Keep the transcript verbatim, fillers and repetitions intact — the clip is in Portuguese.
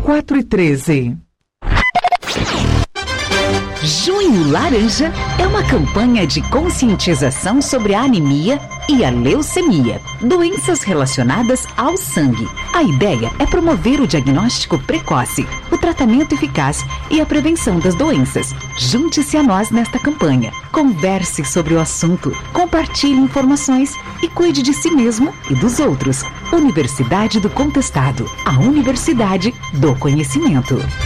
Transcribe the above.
quatro e treze. Junho Laranja é uma campanha de conscientização sobre a anemia e a leucemia, doenças relacionadas ao sangue. A ideia é promover o diagnóstico precoce, o tratamento eficaz e a prevenção das doenças. Junte-se a nós nesta campanha. Converse sobre o assunto, compartilhe informações e cuide de si mesmo e dos outros. Universidade do Contestado, a Universidade do Conhecimento.